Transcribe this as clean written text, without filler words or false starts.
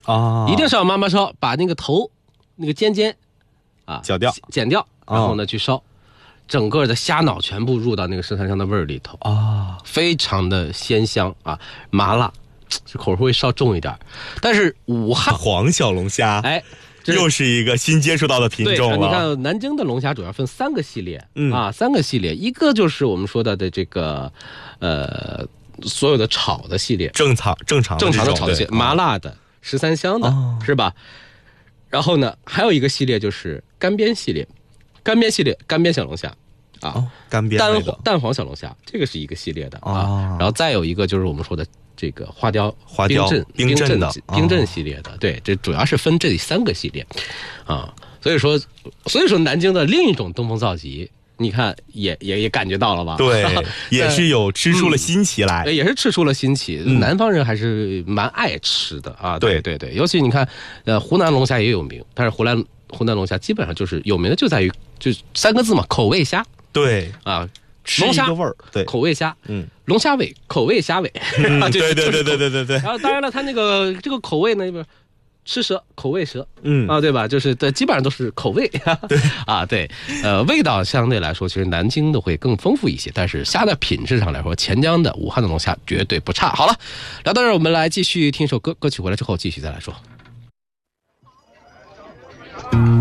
啊， 一定是要慢慢烧，把那个头那个尖剪掉，然后呢去烧，整个的虾脑全部入到那个生菜香的味儿里头啊， 非常的鲜香啊，麻辣，这口味会稍重一点。但是武汉黄小龙虾， 哎。 又是一个新接触到的品种了。 你看，南京的龙虾主要分3个系列，3个系列，一个就是我们说到的这个，所有的炒的系列， 正常的炒的系列，麻辣的、13香的，是吧？然后呢，还有一个系列就是干煸系列，干煸小龙虾。 干煸蛋黄小龙虾，这个是一个系列的啊。然后再有一个就是我们说的这个花雕冰镇系列的，对，这主要是分这3个系列啊。所以说南京的另一种东风造极，你看也感觉到了吧？ 对，也是有吃出了新奇来， 也是吃出了新奇。南方人还是蛮爱吃的啊。对，尤其你看，湖南龙虾也有名，但是湖南龙虾基本上就是有名的就在于就3个字嘛，口味虾。 对啊， 龙虾味儿，对， 口味虾，龙虾尾，口味虾尾， 对。 然后当然了，它这个口味呢，吃蛇，口味蛇，对吧？就是基本上都是口味，对，味道相对来说，其实南京的会更丰富一些，但是虾的品质上来说，钱江的、武汉的龙虾绝对不差。好了，聊到这儿，我们来继续听首歌，歌曲回来之后继续再来说。